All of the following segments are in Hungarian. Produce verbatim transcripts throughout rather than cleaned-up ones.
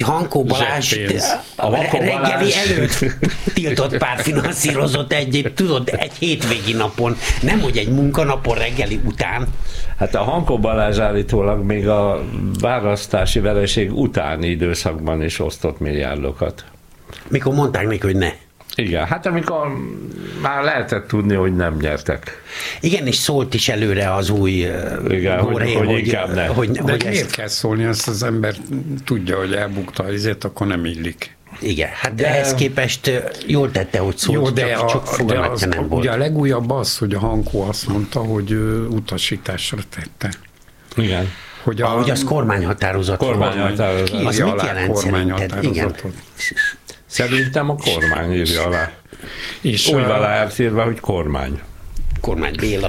Hankó Balázs a, a reggeli Balázs. előtt tiltott pártfinanszírozott egy, tudod, egy hétvégi napon, nem hogy egy munkanapon reggeli után. Hát a Hankó Balázs állítólag még a választási vereség utáni időszakban is osztott milliárdokat. Mikor mondták neki, hogy ne. Igen, hát amikor már lehetett tudni, hogy nem nyertek. Igen, és szólt is előre az új Igen, Goré, hogy, hogy, hogy inkább ne. Hogy, De hogy miért ezt... kell szólni, azt az ember tudja, hogy elbukta azért, akkor nem illik. Igen, hát de ehhez képest jól tette, hogy szólt, jó, de csak, a, csak fogalmatja nem volt. Ugye a legújabb az, hogy a Hankó azt mondta, hogy utasításra tette. Igen. Hogy, a, hogy az kormányhatározat. Kormányhatározat. Az mit jelent szerinted? Igen. Szerintem a kormány írja alá. És úgy van elszírva, hogy kormány. Kormány Béla.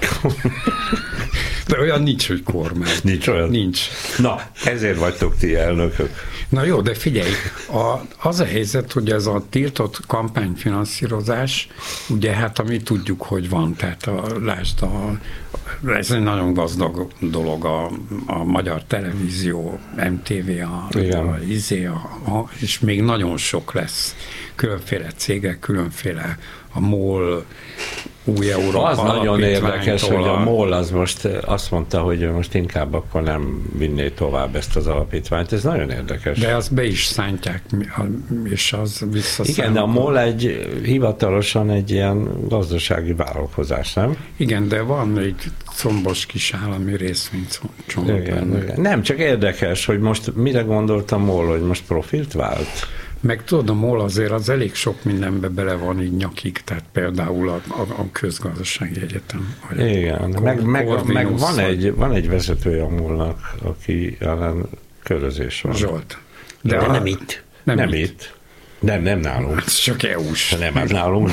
De olyan nincs, hogy kormány. Nincs olyan? Nincs. Na, ezért vagytok ti elnökök. Na jó, de figyelj, a, az a helyzet, hogy ez a tiltott kampányfinanszírozás, ugye hát ami tudjuk, hogy van, tehát a, lásd, a, ez egy nagyon gazdag dolog, a, a magyar televízió, em té vé, a, a, izé, a, a, és még nagyon sok lesz, különféle cégek, különféle a MOL, új Európa. Az nagyon érdekes, hogy a MOL az most azt mondta, hogy most inkább akkor nem vinné tovább ezt az alapítványt. Ez nagyon érdekes. De azt be is szántják, és az visszaszáll. Igen, de a MOL egy hivatalosan egy ilyen gazdasági vállalkozás, nem? Igen, de van egy combos kis állami részvénycsomag. Nem, csak érdekes, hogy most mire gondolt a MOL, hogy most profilt vált? Meg tudod, a MOL azért az elég sok mindenbe bele van így nyakig, tehát például a, a, a közgazdasági egyetem. Igen, a meg, meg, meg van, egy, van egy vezetője a MOL-nak, aki ellen körözés van. Zsolt. De, De a, nem itt. Nem, nem itt. itt. Nem, nem nálunk. Ez csak é u-s. Nem, hát nálunk.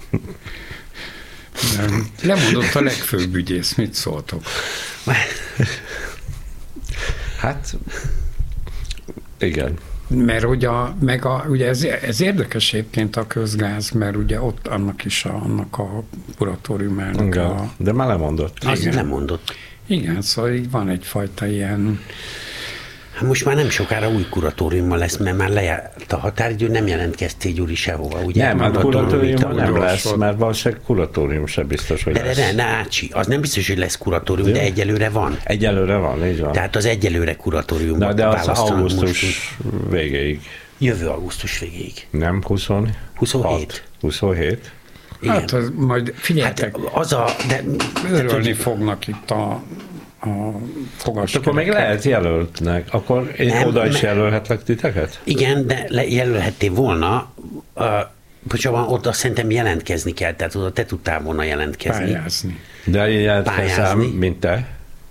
Nem. Lemondott a legfőbb ügyész, mit szóltok? Hát, igen. Mert ugye, meg a, ugye ez, ez érdekes egyébként a közgáz, mert ugye ott annak is a, annak a kuratórium elnöke. A... De már lemondott. Az lemondott. Igen, szóval így van egyfajta ilyen... Hát most már nem sokára új kuratóriummal lesz, mert már lejárt a határidő, nem jelentkeztél Gyuri sehova, ugye? Nem, hát kuratóriummal nem lesz, mert valószínűleg kuratórium sem biztos, hogy de, lesz. De, de, ne, ácsi, az nem biztos, hogy lesz kuratórium, de egyelőre van. Egyelőre van, így van. Tehát az egyelőre kuratórium. Na, de az augusztus végéig. Jövő augusztus végéig. Nem, húsz, huszonhét. huszonhét. Igen. Hát az, majd figyeljetek, hát az a... De, örülni de, fognak itt a a akkor még lehet jelöltnek, akkor én nem, oda is jelölhetlek titeket? Igen, de jelölhettél volna, uh, bocsánat, ott azt szerintem jelentkezni kell, tehát oda te tudtál volna jelentkezni. Pályázni. De én jelentkezem, mint te?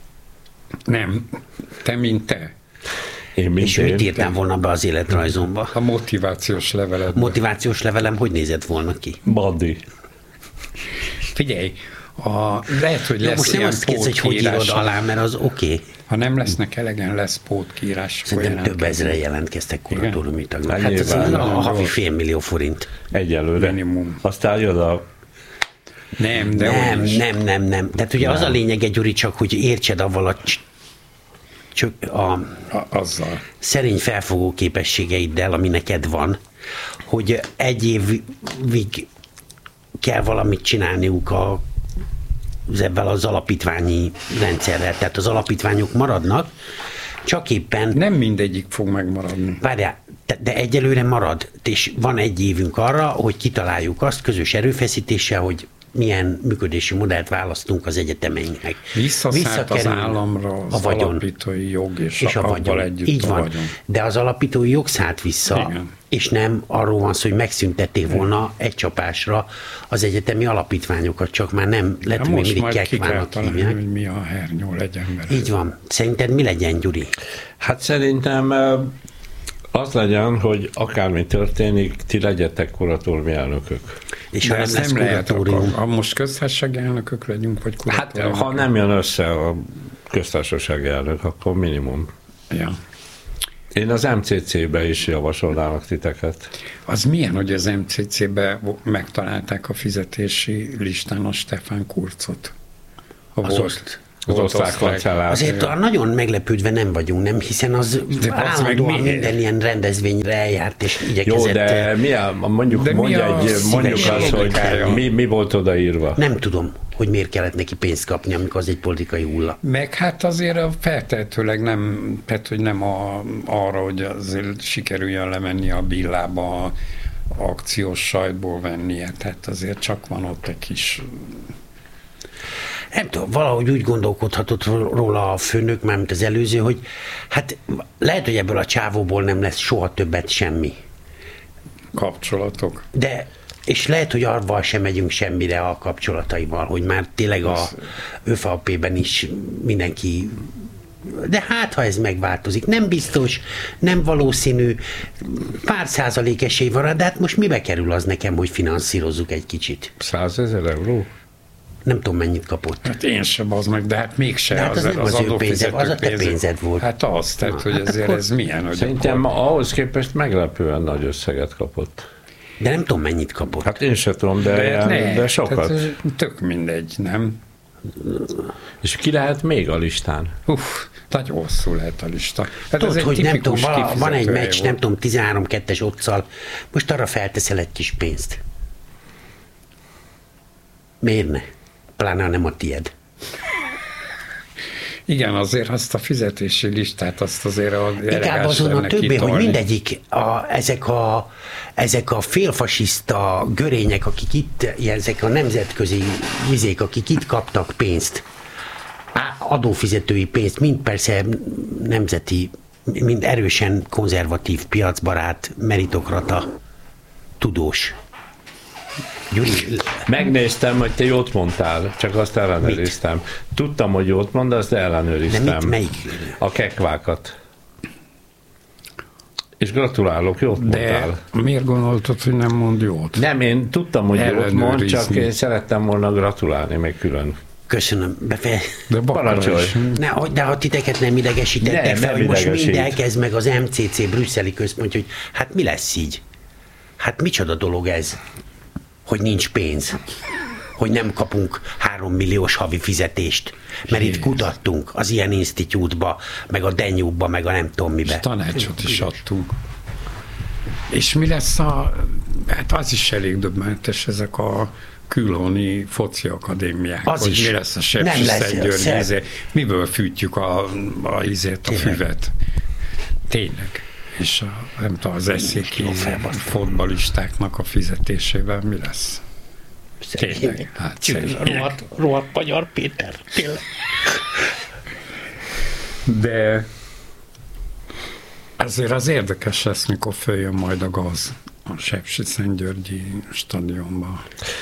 Nem, te mint te. Én mint És én. mit írtál volna be az életrajzomba? A motivációs leveled. Motivációs levelem hogy nézett volna ki? Badi. Figyelj, a, lehet, hogy Jó, lesz most nem azt kérdez, hogy hogy írod alá, mert az oké. Okay. Ha nem lesznek elegen, lesz pótkiírás. Szerintem több ezre jelentkeztek kuratóriumi tagnak. Hát ez a havi fél millió forint. Egyelőre. Minimum. Aztán jön a... Nem, de nem, nem, nem, nem. Tehát ugye nem. Az a lényege, Gyuri, csak hogy értsed avval a, csak a, a azzal. szerény felfogó képességeiddel, ami neked van, hogy egy évig kell valamit csinálniuk a ezzel az alapítványi rendszerrel. Tehát az alapítványok maradnak, csak éppen... Nem mindegyik fog megmaradni. Várjál, de egyelőre marad, és van egy évünk arra, hogy kitaláljuk azt közös erőfeszítéssel, hogy milyen működési modellt választunk az egyetemeinknek. Visszaszállt az államra az a vagyon, alapítói jog, és, és a, a vagyon. Együtt így a van. Vagyon. De az alapítói jog szállt vissza, igen. És nem arról van szó, hogy megszüntették volna egy csapásra az egyetemi alapítványokat, csak már nem lehet, hogy mindig kekvának hívják. Hogy mi a hernyó legyen vele. Így van. Szerinted mi legyen, Gyuri? Hát szerintem az legyen, hogy akármi történik, ti legyetek kuratóriumi elnökök. És ha nem lesz nem lehet, kuratórium... Ha most köztársasági elnökök legyünk, vagy kuratórium? Hát ha nem jön össze a köztársasági elnök, akkor minimum. Ja. Én az em cé cé-be is javasolnálak titeket. Az milyen, hogy az em cé cé-be megtalálták a fizetési listán a Stefán Kurzot? A az, oszt, Az osztrák kancellár. Azért a nagyon meglepődve nem vagyunk, nem? Hiszen az állandóan minden ilyen rendezvényre eljárt, és igyekezett... Jó, de mi a, mondjuk, de mondja mi egy, mondjuk azt, hogy mi, mi volt odaírva? Nem tudom, hogy miért kellett neki pénzt kapni, amikor az egy politikai hulla. Meg hát azért feltehetőleg nem, tehát, hogy nem a, arra, hogy azért sikerüljön lemenni a billába a akciós sajtból vennie, tehát azért csak van ott egy kis... Nem tudom, valahogy úgy gondolkodhatott róla a főnök, mármint az előző, hogy hát lehet, hogy ebből a csávóból nem lesz soha többet semmi. Kapcsolatok. De, és lehet, hogy arval sem megyünk semmire a kapcsolataival, hogy már tényleg a ÖVP-ben is mindenki... De hát, ha ez megváltozik, nem biztos, nem valószínű, pár százalék esély van, de hát most mibe kerül az nekem, hogy finanszírozzuk egy kicsit? Százezer euró? Nem tudom, mennyit kapott. Hát én sem, az meg, de hát mégse. De hát az, az nem az, az ő pénze, az a te pénzed volt. Hát az, tehát, Na, hogy hát ezért ez milyen, hogy szerintem akkor... ahhoz képest meglepően nagy összeget kapott. De nem tudom, mennyit kapott. Hát én sem tudom, de, de, ilyen, ne, de sokat. Tehát, tök mindegy, nem? És ki lehet még a listán? Uff, nagyon hosszú lehet a lista. Hát tudod, hogy nem tudom, van egy meccs, volt. nem tudom, tizenhárom kettes otszal, most arra felteszel egy kis pénzt. Miért ne? Pláne nem a tied. Igen, azért azt a fizetési listát, azt azért a inkább azon a többé, hogy mindegyik, a, ezek, a, ezek a félfasiszta görények, akik itt, ezek a nemzetközi vizék, akik itt kaptak pénzt, adófizetői pénzt, mind persze nemzeti, mind erősen konzervatív, piacbarát, meritokrata, tudós. Gyuri. Megnéztem, hogy te jót mondtál, csak azt ellenőriztem. Mit? Tudtam, hogy jót mondasz, de ellenőriztem. De mit, melyik? A kekvákat. És gratulálok, jót de mondtál. Miért gondoltad, hogy nem mond jót? Nem, én tudtam, hogy jót mond, csak én szerettem volna gratulálni még külön. Köszönöm. Befe... De parancsolj. Ne, de ha titeket nem idegesítettek nem, fel, nem hogy most idegesít. mind elkezd meg az em cé cé brüsszeli központja, hogy hát mi lesz így? Hát micsoda dolog ez? Hogy nincs pénz, hogy nem kapunk három milliós havi fizetést, mert Jézus. Itt kutattunk az ilyen institútba, meg a Denyúba, meg a nem tudom mibe. És tanácsot is adtunk. És mi lesz a... Hát az is elég döbbenetes, ezek a külhoni foci akadémiák. Az hogy is. Mi lesz a Sepsiszentgyörgyi izé, miből fűtjük a, a, izét, a füvet. Tényleg. És a, nem tudom, az eszéki fotbalistáknak a fizetésével mi lesz? Tényleg. Hát rohadt, rohadt magyar Péter. Tényleg. De azért az érdekes lesz, mikor följön majd a gaz a Sepsiszentgyörgyi stadionba.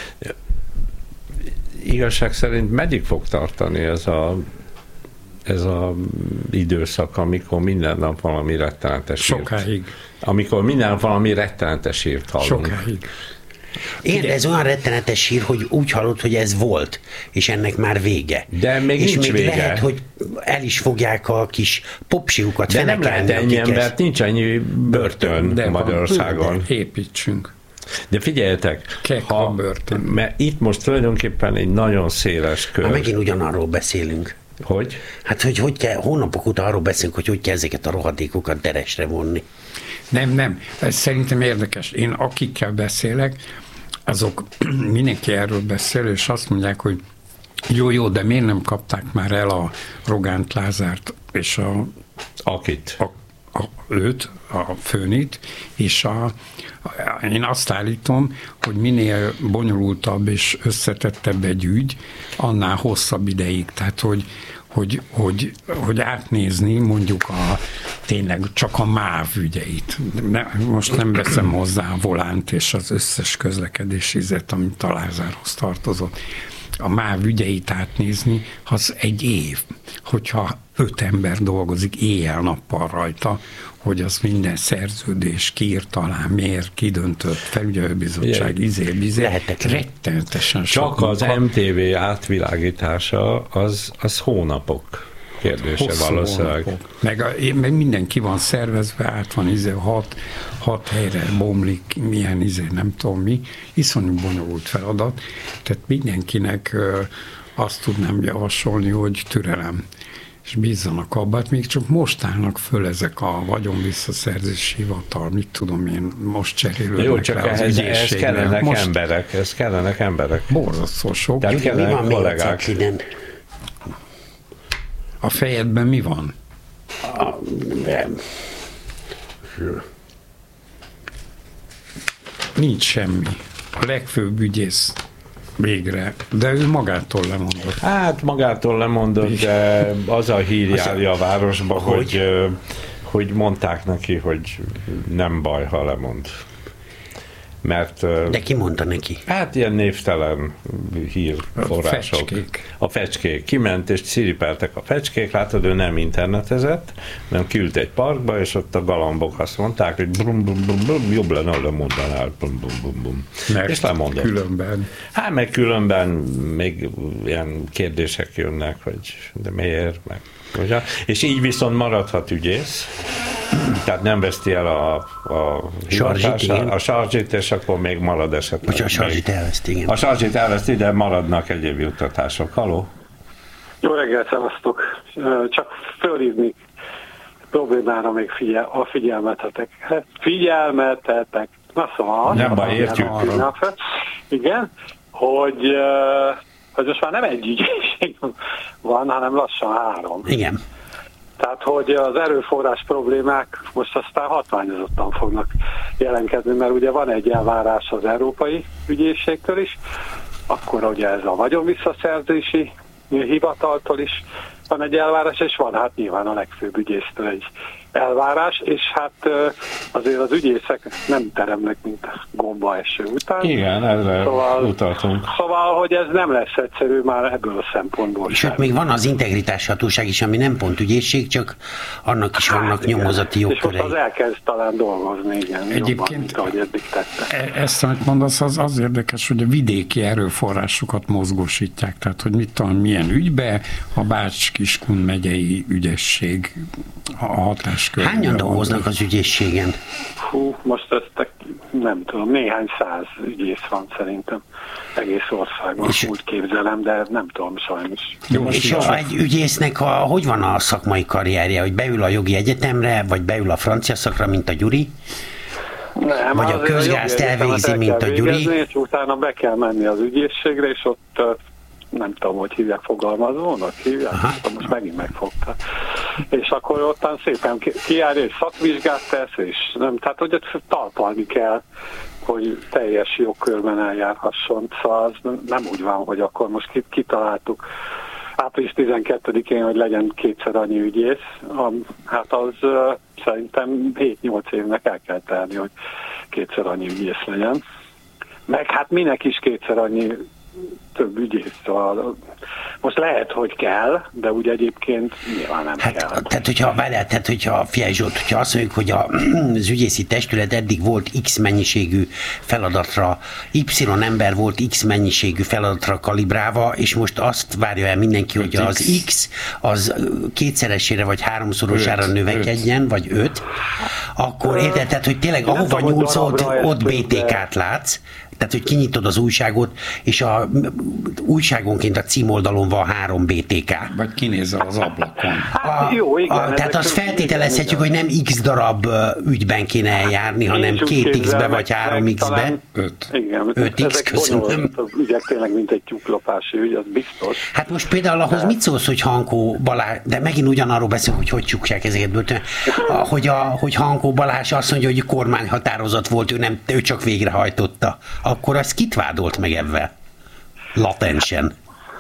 Igazság szerint meddig fog tartani ez a ez a időszak, amikor minden nap valami rettenetes Sokáig. írt. Amikor minden nap valami rettenetes írt hallunk. Sokáig. Igen, de ez olyan rettenetes hír, hogy úgy hallod, hogy ez volt, és ennek már vége. De még és nincs még vége. lehet, hogy el is fogják a kis popsiukat de nem lehet ennyi embert, nincs annyi börtön de Magyarországon. De építsünk. De figyeljetek, ha, börtön. Mert itt most tulajdonképpen egy nagyon széles kör. Ha megint ugyanarról beszélünk. Hogy? Hát, hogy hogy kell, hónapok óta arról beszélünk, hogy hogy kell ezeket a rohadékokat deresre vonni. Nem, nem. Ez szerintem érdekes. Én akikkel beszélek, azok mindenki erről beszél, és azt mondják, hogy jó, jó, de miért nem kapták már el a Rogánt Lázárt és a... Akit? A, a, őt, a Főnit, és a, a, én azt állítom, hogy minél bonyolultabb és összetettebb egy ügy, annál hosszabb ideig. Tehát, hogy Hogy, hogy, hogy átnézni mondjuk a, tényleg csak a MÁV ügyeit. Ne, most nem veszem hozzá a volánt és az összes közlekedési izet, amit a Lázárhoz tartozott. A MÁV ügyeit átnézni, az egy év. Hogyha öt ember dolgozik éjjel-nappal rajta, hogy az minden szerződés kiírt alá, miért, kidöntött, felügyelőbizottság, izé, bizé, rettenetesen sok. Csak az em té vé átvilágítása az, az hónapok kérdése hosszú valószínűleg. Hónapok. Meg, a, meg mindenki van szervezve, át van izé, hat, hat helyre bomlik, milyen izé, nem tudom mi, iszonyú bonyolult feladat, tehát mindenkinek azt tudnám javasolni, hogy türelem, és bízzanak abba, hát még csak most állnak föl ezek a vagyonvisszaszerzési hivatal, mit tudom én, most cserélődnek. Jó, csak le az ehhez, ehhez kellenek most emberek, ez kellenek emberek. Borzasztó sok. Tehát Gyuri, mi van még a kollégák. Cetlinen? A fejedben mi van? A, nem. Nincs semmi. A legfőbb ügyész végre, de ő magától lemondott. Hát magától lemondott, de az a hír járja a városba, hogy, hogy, hogy mondták neki, hogy nem baj, ha lemond. Mert, de ki mondta neki? Hát ilyen névtelen hírforrások. A fecskék. A fecskék. Kiment és ciripeltek a fecskék, látod, ő nem internetezett, nem kiült egy parkba, és ott a galambok azt mondták, hogy brum, brum, brum, brum, jobb lenne, ha lemondanál. Brum, brum, brum, brum. És lemondott. Különben. Hát meg különben még ilyen kérdések jönnek, hogy de miért, meg ugye? És így viszont maradhat ügyész, tehát nem veszti el a, a Sarzsit, a sarzsit, és akkor még marad esetleg. Bocsánat, a sarzsit elveszti, igen. A sarzsit elveszti, de maradnak egyéb juttatások. Haló? Jó reggelt, szevasztok! Csak fölhívni problémára még figyel, a figyelmetetek. Figyelmetetek. Na szóval... Nem baj, értjük. Igen, hogy, hogy most már nem egy ügyészség van, hanem lassan három. Igen. Tehát, hogy az erőforrás problémák most aztán hatványozottan fognak jelenkedni, mert ugye van egy elvárás az Európai Ügyészségtől is, akkor ugye ez a vagyonvisszaszerzési hivataltól is van egy elvárás, és van hát nyilván a legfőbb ügyésztől egy elvárás, és hát azért az ügyészek nem teremnek, mint gomba eső után. Igen, erre szóval, utaltunk. Szóval, hogy ez nem lesz egyszerű már ebből a szempontból. És ott még van az integritás hatóság is, ami nem pont ügyészség, csak annak is vannak hát, nyomozati jogkörei. És most az elkezd talán dolgozni, igen. Egyébként, jobban, mint ahogy eddig tette. Ezt, amit mondasz, az, az érdekes, hogy a vidéki erőforrásokat mozgósítják. Tehát, hogy mit tudom, milyen ügybe a Bács-Kiskun megyei ügyesség a hatáskörben. Hányan dolgoznak az ügyészségen? Hú, most ezt nem tudom, néhány száz ügyész van szerintem egész országban, és úgy képzelem, de nem tudom sajnos. Jó, és a, egy ügyésznek a, hogy van a szakmai karrierje, hogy beül a jogi egyetemre, vagy beül a francia szakra, mint a Gyuri? Nem, vagy a közgázt elvégzi, mint a Gyuri? Végezni, és utána be kell menni az ügyészségre, és ott nem tudom, hogy hívják, fogalmazónak hívják, Aha. most megint megfogta. És akkor ottan szépen kijárja, és szakvizsgát tesz, és nem, tehát hogy ott talpalni kell, hogy teljes jogkörben eljárhasson. Szóval az nem úgy van, hogy akkor most kitaláltuk április tizenkettedikén, hogy legyen kétszer annyi ügyész. Hát az uh, szerintem hét-nyolc évnek el kell tenni, hogy kétszer annyi ügyész legyen. Meg hát minek is kétszer annyi több ügyész, szóval most lehet, hogy kell, de úgy egyébként nyilván nem hát, kell. Tehát, hogyha, várjál, tehát, hogyha figyelj Zsolt, hogyha azt mondjuk, hogy a, az ügyészi testület eddig volt X mennyiségű feladatra, Y ember volt X mennyiségű feladatra kalibrálva, és most azt várja el mindenki, hogy az X az kétszeresére vagy háromszorosára növekedjen, vagy öt, akkor érted, tehát, hogy tényleg ahova nyúlsz, ott, ott bé té ká-t látsz, tehát, hogy kinyitod az újságot, és a újságonként a címoldalon van három bé té ká. Vagy kinézel az ablakon. Hát, jó, igen, a, tehát azt feltételezhetjük, hogy nem X darab ügyben kéne eljárni, hanem két X-be vagy három X-be. öt. Igen, öt X, köszönöm. Az ügyek tényleg mint egy tyúklopási ügy, az biztos. Hát most például ahhoz mit szólsz, hogy Hankó Balázs, de megint ugyanarról beszélünk, hogy hogy csukják ezeket börtön, hogy, a, hogy Hankó Balázs azt mondja, hogy kormányhatározat volt, ő, nem, ő csak végrehajtotta. Akkor az kit vádolt meg ebben? Latensen.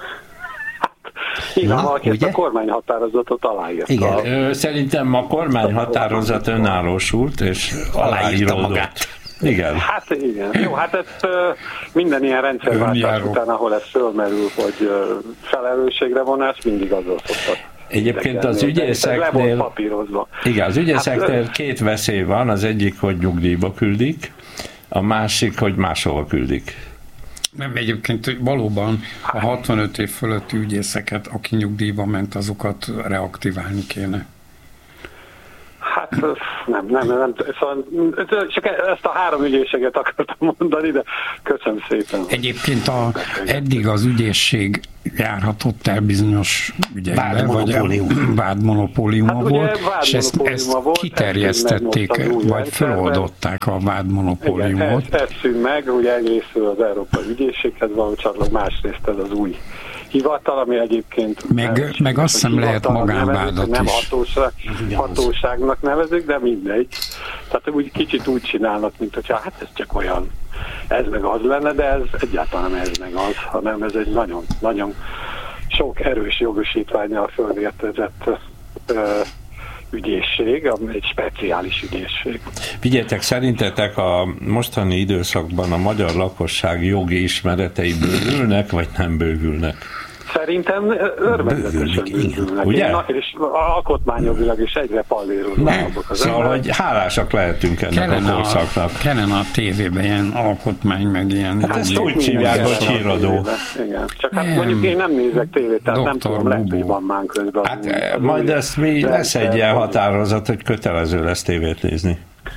Igen, valaki ezt a kormányhatározatot aláírta. Igen. Szerintem a kormányhatározat önállósult, és aláírta magát. Igen. Hát igen. Jó, hát ezt minden ilyen rendszerváltás után, ahol ez fölmerül, hogy felelősségre vonás, mindig azzal szoktak. Egyébként az ügyészeknél, igen, az ügyészeknél két veszély van, az egyik, hogy nyugdíjba küldik, a másik, hogy máshova küldik. Nem, egyébként valóban a hatvanöt év fölötti ügyészeket, aki nyugdíjba ment, azokat reaktiválni kéne. Hát nem, nem, nem, szóval csak ezt a három ügyészséget akartam mondani, de köszönöm szépen. Egyébként a, eddig az ügyészség járhatott el bizonyos ügyekben, vagy vádmonopóliuma hát volt, és ezt, ezt volt, kiterjesztették, vagy feloldották a vádmonopóliumot. Igen, ez szűn meg, ugye egyrészt az Európai Ügyészséghez való csatlakozás, másrészt ez az új hivatal, ami egyébként meg, nem, meg azt hiszem lehet magánvádat nem is. Hatóság, hatóságnak nevezik, de mindegy. Tehát úgy kicsit úgy csinálnak, mint hogyha hát ez csak olyan, ez meg az lenne, de ez egyáltalán nem ez meg az, hanem ez egy nagyon, nagyon sok erős jogosítványal fölvértezett ügyészség, egy speciális ügyészség. Figyeljetek, szerintetek a mostani időszakban a magyar lakosság jogi ismeretei bővülnek, vagy nem bővülnek? Szerintem örvendetes bővülnek. Ugye? Na, és alkotmányjogilag is egyre pallérozóbbak az szóval, hogy hálásak lehetünk ennek kellene a korszaknak. Kellene a tévében ilyen alkotmány, meg ilyen... Hát ezt úgy hívják, hogy híradó. Igen, csak hát mondjuk én nem nézek tévét, tehát nem tudom, lehet, hogy van már közben. Hát majd ezt mi lesz egy ilyen határozat, hogy kötelező lesz tévét nézni.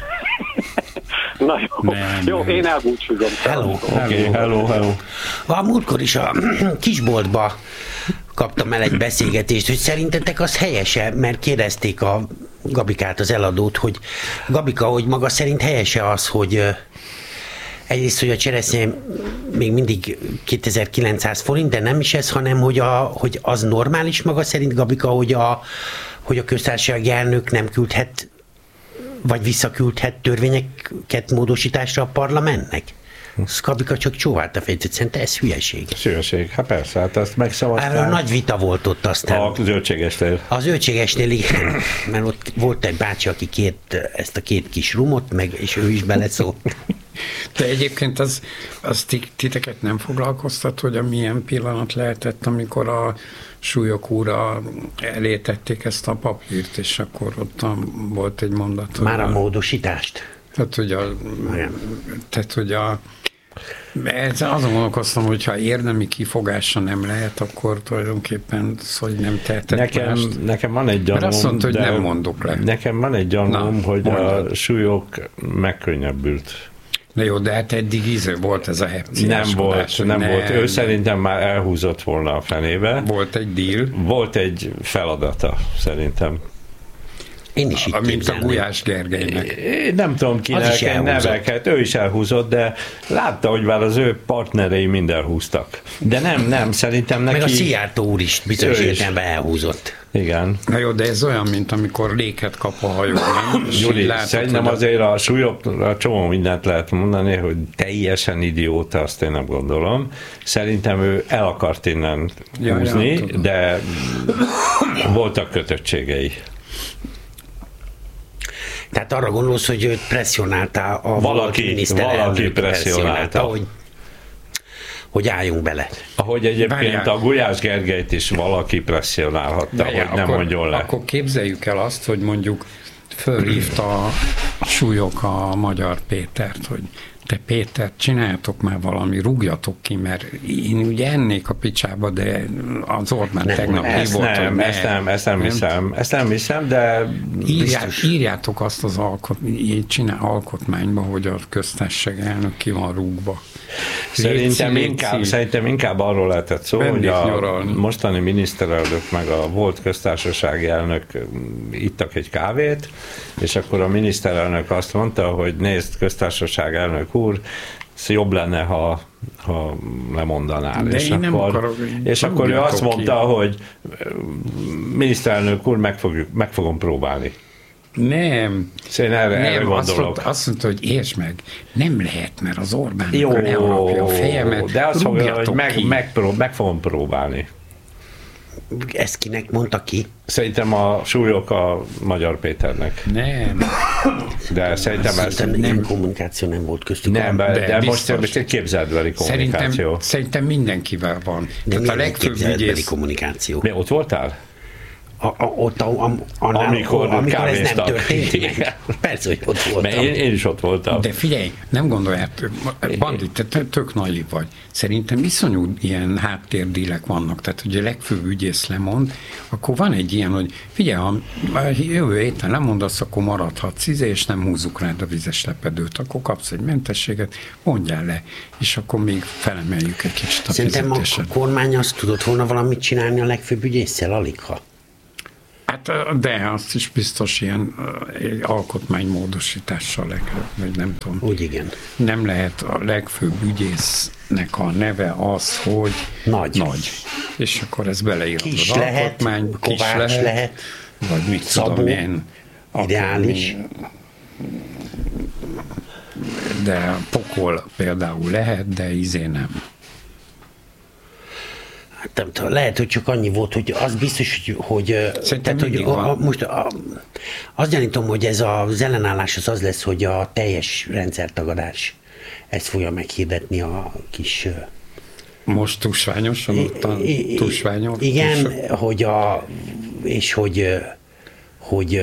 Na jó, nem, jó nem. Én elbúcsúzom. Hello. Oké, okay, hello, hello. A múltkor is a kisboltba kaptam el egy beszélgetést, hogy szerintetek az helyese, mert kérdezték a Gabikát, az eladót, hogy Gabika, hogy maga szerint helyese az, hogy egyrészt, hogy a cseresznye még mindig kétezer-kilencszáz forint, de nem is ez, hanem hogy, a, hogy az normális maga szerint, Gabika, hogy a, hogy a köztársasági elnök nem küldhet vagy visszaküldhet törvényeket módosításra a parlamentnek? Gabika csak csóvált a fejét, szerintem ez hülyeség. Hülyeség, hát persze, hát azt megszavazták. Erről nagy vita volt ott aztán. A zöldségesnél. A zöldségesnél, igen, mert ott volt egy bácsi, aki kért ezt a két kis rumot, meg, és ő is beleszólt. De egyébként az, az titeket nem foglalkoztat, hogy a milyen pillanat lehetett, amikor a Súlyok úrra elé tették ezt a papírt, és akkor ott volt egy mondat. Már a módosítást? Tehát, hogy a... Tehát, hogy a azon gondolkoztam, hogyha érdemi kifogása nem lehet, akkor tulajdonképpen hogy nem tehetett nekem, mást. Nekem van egy gyanúm, mert azt mondta, hogy nem mondok le. Nekem van egy gyanúm, hogy mondod. A Súlyok megkönnyebbült. Na jó, de hát eddig íző volt ez a hepciáskodás. Nem volt, nem, nem volt. Ő nem. Szerintem már elhúzott volna a fenébe. Volt egy deal. Volt egy feladata, szerintem. Én is itt mint a Gulyás Gergelynek. Én nem tudom kinek neveket, ő is elhúzott, de látta, hogy már az ő partnerei mind elhúztak. De nem, nem, szerintem neki... Meg a Szijjártó úr is bizonyos értelemben elhúzott. Igen. Na jó, de ez olyan, mint amikor léket kap a hajó, nem? Júli, szerintem azért a Súlyokra csomó mindent lehet mondani, hogy teljesen idióta, azt én nem gondolom. Szerintem ő el akart innen ja, húzni, ja, de voltak kötöttségei. Tehát arra gondolsz, hogy őt presszionálta a valaki, valaki presszionálta, hogy, hogy álljunk bele. Ahogy egyébként Várjál. A Gulyás Gergelyt is valaki presszionálhatta, Várjál, hogy nem akkor, mondjon le. Akkor képzeljük el azt, hogy mondjuk fölhívta a Súlyok a Magyar Pétert, hogy te Péter, csináljatok már valami, rúgjatok ki, mert én ugye ennék a picsába, de az Orbán tegnap ezt volt, nem, hogy ezt nem, ezt nem, nem hiszem, ezt nem hiszem, de Írjá, írjátok azt az alkot, csinál alkotmányba, hogy a köztársaság elnök ki van rúgva. Szerintem, légy, inkább, légy. szerintem inkább arról lehetett szó, Bennék hogy a nyaralni. Mostani miniszterelnök meg a volt köztársasági elnök ittak egy kávét, és akkor a miniszterelnök azt mondta, hogy nézd, köztársaság elnök úr, jobb lenne, ha, ha lemondanál. De és én akkor, nem akarok, és akkor ő azt mondta, ki. hogy miniszterelnök úr, meg, fogjuk, meg fogom próbálni. Nem. Én erre, nem, erre gondolok. Azt mondta, azt mondta, hogy értsd meg, nem lehet, mert az Orbán leharapja a fejemet, de azt mondja, hogy meg, meg, meg, meg fogom próbálni. Ezt kinek mondta ki? Szerintem a Súlyok a Magyar Péternek. Nem. De szerintem ez... Nem, nem kommunikáció nem volt köztük. Nem, de, de most, most egy képzeletbeli kommunikáció. Szerintem, szerintem mindenkivel van. De Tehát a legfőbb képzeletbeli kommunikáció. Mi, ott voltál? A, a, ott a, a, a, amikor, amikor ez nem történt meg. Persze, hogy ott voltam. Én, én is ott voltam. De figyelj, nem gondoljátok, Bandi, te tök naív vagy. Szerintem iszonyú ilyen háttérdílek vannak, tehát hogy a legfőbb ügyész lemond, akkor van egy ilyen, hogy figyelj, ha jövő héten lemondasz, akkor maradhatsz izé, és nem húzzuk rád a vizes lepedőt, akkor kapsz egy mentességet, mondjál le, és akkor még felemeljük egy kicsit a Szerintem fizetésed. a kormány azt tudott volna valamit csinálni a legfőbb ügyésszel, alig ha. Hát, de azt is biztos ilyen uh, alkotmánymódosítással, leg, vagy nem tudom. Úgy igen. Nem lehet a legfőbb ügyésznek a neve az, hogy Nagy. nagy. És akkor ez beleír Kis az lehet, alkotmányba. Kis Kovács lehet, lehet, vagy mit Szabó, tudom én. ideális. Akár, de pokol például lehet, de izé nem. Nem tudom, lehet, hogy csak annyi volt, hogy az biztos, hogy, hogy, tehát, hogy a, a, most a, azt gyanítom, hogy ez az ellenállás az az lesz, hogy a teljes rendszertagadás ezt fogja meghirdetni a kis... Most tusványosan, ottan tusványol. Igen, tusványol. hogy a, és hogy, hogy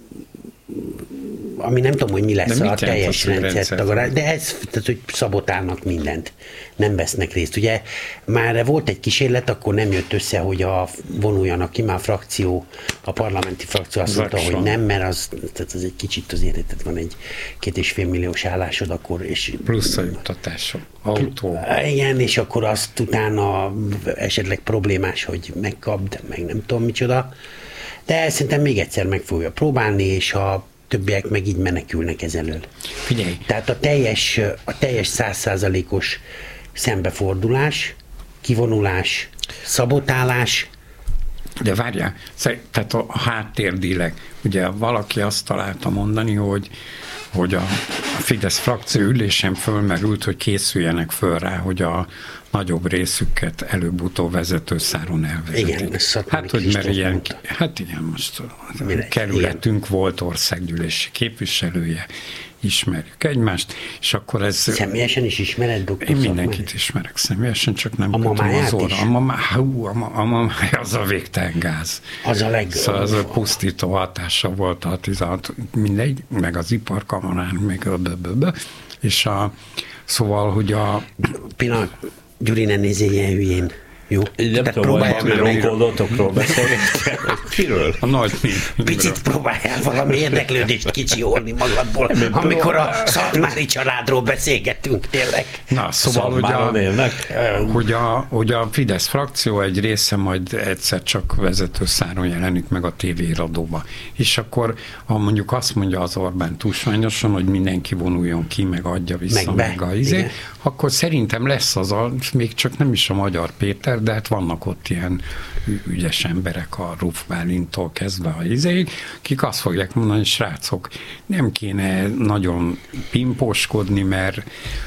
ami nem tudom, hogy mi lesz a teljes rendszertagadás, de ez, tehát, hogy szabotálnak mindent, nem vesznek részt. Ugye már volt egy kísérlet, akkor nem jött össze, hogy a, vonuljanak ki, már a frakció, a parlamenti frakció azt mondta, hogy nem, mert az, tehát az egy kicsit azért, tehát van egy két és fél milliós állásod, akkor... És, plusz a juttatások, autó. Igen, és akkor azt utána esetleg problémás, hogy megkapd, meg nem tudom micsoda. De szerintem még egyszer meg fogja próbálni, és a többiek meg így menekülnek ez elől. Figyelj. Tehát a teljes, a teljes százszázalékos szembefordulás, kivonulás, szabotálás. De várjál, tehát a háttérdílek, ugye valaki azt találta mondani, hogy, hogy a Fidesz frakció ülésen fölmerült, hogy készüljenek föl rá, hogy a nagyobb részüket előbb-utóbb vezetőszáron elvezetik. Igen, hát, hogy mert ilyen, hát igen, most Mire? kerületünk igen. volt országgyűlési képviselője, ismerjük egymást, és akkor ez... Személyesen is ismered, doktor Én mindenkit Szakmai? ismerek személyesen, csak nem a kötöm az óra. Is? A mamáját hú, a, a mamája az a végtelen gáz. Az a leg... Szóval az a pusztító hatása volt a tizenhat, mindegy, meg az iparkamarán, meg a böböbö, és a, szóval, hogy a... Pillanat, Gyuri, ne nézzél ilyen hülyén. Jó? Nem tudom, hogy ronkoldotokról beszélgetni. Kiről? A nagy Picit próbáljál valami érdeklődést kicsiholni magadból, amikor a Szatmári családról beszélgettünk tényleg. Na, szóval, hogy a, hogy, a, hogy a Fidesz frakció egy része majd egyszer csak vezetőszáron jelenik meg a tévéiradóba. És akkor, ha mondjuk azt mondja az Orbán tusványosan, hogy mindenki vonuljon ki, meg adja vissza, meg, meg a izé, akkor szerintem lesz az a, még csak nem is a Magyar Péter, de hát vannak ott ilyen ügyes emberek a Ruf Bálintól kezdve a izéig, akik azt fogják mondani, hogy srácok, nem kéne nagyon pimposkodni, mert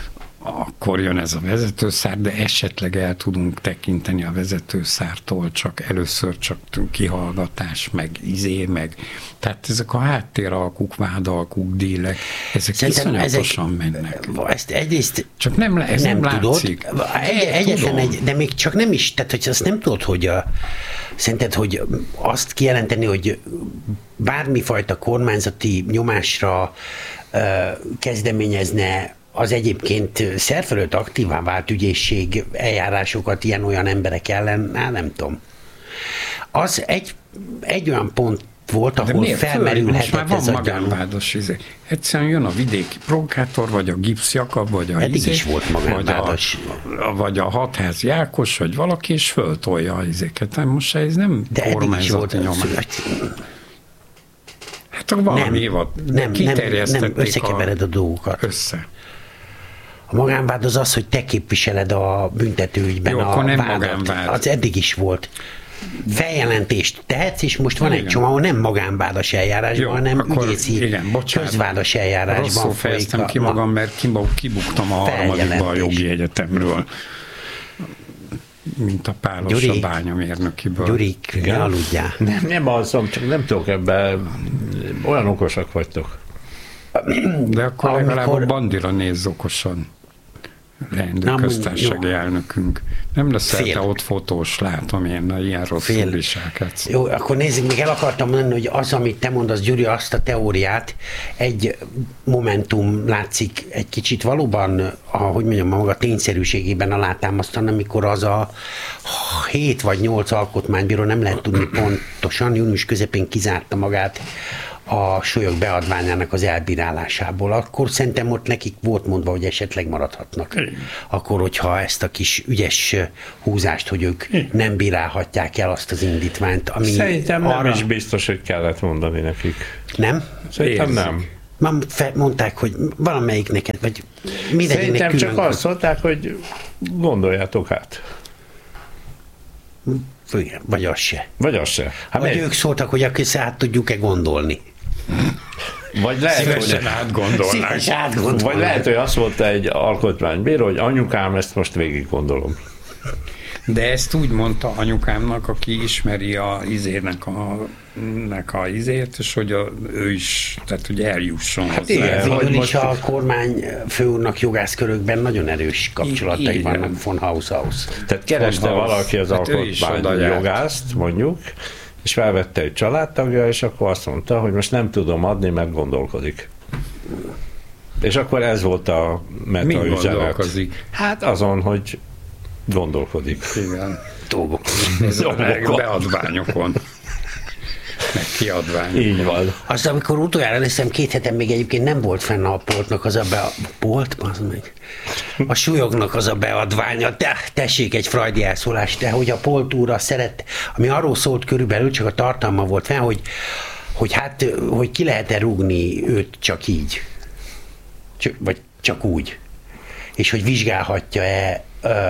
akkor jön ez a vezetőszár, de esetleg el tudunk tekinteni a vezetőszártól, csak először csak kihallgatás, meg izé, meg tehát ezek a háttéralkuk, vádalkuk, dílek, ezek Szerintem iszonyatosan ezek, mennek. Ezt egyrészt csak nem, le, ez nem, nem látszik. Tudod, egy, egyetlen egy, de még csak nem is, tehát hogy azt nem tudod, hogy a, szerinted, hogy azt kijelenteni, hogy bármifajta kormányzati nyomásra uh, kezdeményezne az egyébként szerfelőtt aktívá vált ügyészség eljárásokat ilyen-olyan emberek ellen, hát nem tudom. Az egy, egy olyan pont volt, ahol felmerülhetett ez a gyanú. Izé. Egyszerűen jön a vidéki provokátor, vagy a Gipsz Jakab, vagy a Eddig izé, is volt magánvádos. Vagy a, vagy a Hatházi Ákos, vagy valaki, és föltolja a izéket. Most ez nem de kormányzati nyomás. Hát a valami évad. Nem, nem, nem összekevered a, a dolgokat. Össze. A magánvád az az, hogy te képviseled a büntetőügyben Jó, a akkor nem vádat. magánvád. Az eddig is volt. Feljelentést tehetsz, és most van igen. egy csomó, ahol nem magánvádas eljárásban, jó, hanem ügyészi igen, bocsánat, közvádas eljárásban. Rosszul fejeztem ki magam, mert kibuktam a harmadikba a jogi egyetemről. Mint a Pálos a bányamérnökiből. Gyurik, ne aludjál. Nem, nem alszom, csak nem tudok ebben, olyan okosak vagytok. De akkor amikor... legalább a Bandira nézz okosan. leendő köztársasági elnökünk. Nem leszel te ott fotós, látom én, ilyen rosszul viselkedsz. Jó, akkor nézzük, még el akartam mondani, hogy az, amit te mondasz, Gyuri, azt a teóriát, egy Momentum látszik egy kicsit valóban, ahogy mondjam, maga tényszerűségében alátámasztani, amikor az a hét vagy nyolc alkotmánybíró, nem lehet tudni pontosan, június közepén kizárta magát a súlyok beadványának az elbírálásából, akkor szerintem ott nekik volt mondva, hogy esetleg maradhatnak. Igen. Akkor, hogyha ezt a kis ügyes húzást, hogy ők Igen. nem bírálhatják el azt az indítványt, ami szerintem arra... nem is biztos, hogy kellett mondani nekik. Nem? Szerintem Érzik. nem. Ma mondták, hogy valamelyik neked, vagy mindegyiknek Szerintem külön... csak azt mondták, hogy gondoljátok át. Vagy az se. Vagy az se. Hát vagy még... ők szóltak, hogy akkor át tudjuk-e gondolni. Vagy lehet, Szívesen átgondolnák. átgondolnák. Vagy lehet, hogy azt mondta egy alkotmánybíró, hogy anyukám, ezt most végig gondolom. De ezt úgy mondta anyukámnak, aki ismeri a izének a, nek a izét, és hogy a, ő is, tehát hogy eljusson hát hozzá. Igen, végül most... is a kormány főúrnak jogászkörökben nagyon erős kapcsolatai I- vannak von Haushaus. Tehát kereste valaki az hát alkotmány jogászt, mondjuk, és felvette egy családtagja, és akkor azt mondta, hogy most nem tudom adni, mert gondolkodik. És akkor ez volt a meta üzenet. Hát azon, hogy gondolkodik. Igen. Dolgok. Ez a beadványokon. Meg kiadványokon. Így van. Azt, amikor utoljára leszem, két heten még egyébként nem volt fenn a Poltnak az a be... Polt? Az meg. A súlyoknak az a beadványa. Te, tessék egy freudi elszólás, de hogy a Polt úrra szeret, ami arról szólt körülbelül, csak a tartalma volt fenn, hogy, hogy hát, hogy ki lehet-e rúgni őt csak így. Csak, vagy csak úgy. És hogy vizsgálhatja-e